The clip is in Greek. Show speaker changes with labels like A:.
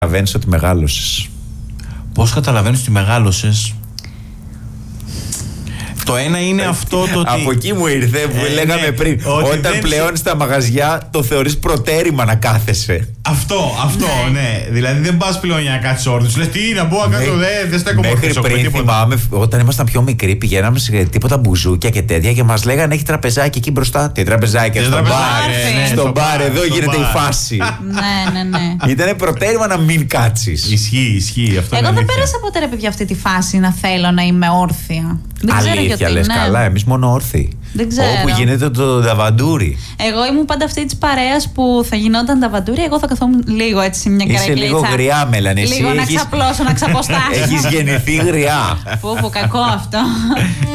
A: Καταλαβαίνεις ότι μεγάλωσες.
B: Πώς καταλαβαίνεις ότι μεγάλωσες? Το ένα είναι αυτό το ότι...
A: Από εκεί μου ήρθε που λέγαμε
B: ναι,
A: πριν. Όταν πλέον στα μαγαζιά το θεωρείς προτέρημα να κάθεσαι.
B: Αυτό, ναι. Δηλαδή δεν πας πλέον για να κάτσεις όρθιος. Λες τι να μπω να κάτω, δεν στέκομαι όρθιος.
A: Μέχρι πριν θυμάμαι, όταν ήμασταν πιο μικροί, πηγαίναμε σε τίποτα μπουζούκια και τέτοια και μας λέγανε έχει τραπεζάκι εκεί μπροστά. Τι τραπεζάκι, στο μπαρ. Στο μπαρ, εδώ γίνεται η φάση.
C: Ναι.
A: Ήτανε προτέρημα να μην κάτσεις.
B: Ισχύει αυτό.
C: Εγώ δεν πέρασα ποτέ, ρε παιδιά, αυτή τη φάση να θέλω να είμαι όρθια. Δεν ξέρω
A: Αλήθεια,
C: γιατί.
A: λες καλά, εμείς μόνο όρθιοι.
C: Δεν ξέρω.
A: Όπου γίνεται το δαβαντούρι.
C: Εγώ ήμουν πάντα αυτή τη παρέα που θα γινόταν δαβαντούρι. Εγώ θα καθόμουν λίγο έτσι σε μια καρέκλα.
A: Είσαι λίγο γριά, Μέλανη.
C: Λίγο να ξαπλώσω, να ξαποστάσω.
A: Έχεις γεννηθεί γριά.
C: Πω, κακό αυτό.